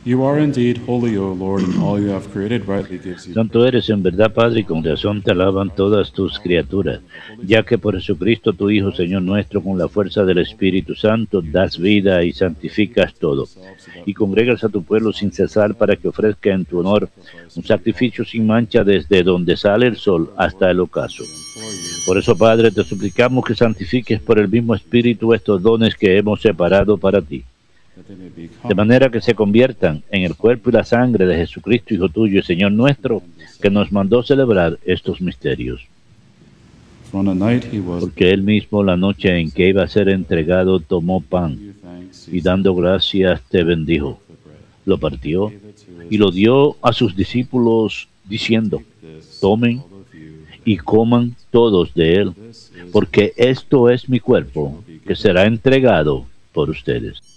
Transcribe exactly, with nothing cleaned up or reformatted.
You are indeed holy, O Lord, and all you have created rightly gives you Santo eres en verdad, Padre, y con razón te alaban todas tus criaturas, ya que por Jesucristo tu Hijo, Señor nuestro, con la fuerza del Espíritu Santo, das vida y santificas todo, y congregas a tu pueblo sin cesar para que ofrezca en tu honor un sacrificio sin mancha desde donde sale el sol hasta el ocaso. Por eso, Padre, te suplicamos que santifiques por el mismo Espíritu estos dones que hemos separado para ti, de manera que se conviertan en el cuerpo y la sangre de Jesucristo, Hijo tuyo y Señor nuestro, que nos mandó celebrar estos misterios. Porque Él mismo, la noche en que iba a ser entregado, tomó pan y dando gracias te bendijo, lo partió y lo dio a sus discípulos, diciendo: tomen y coman todos de él, porque esto es mi cuerpo, que será entregado por ustedes.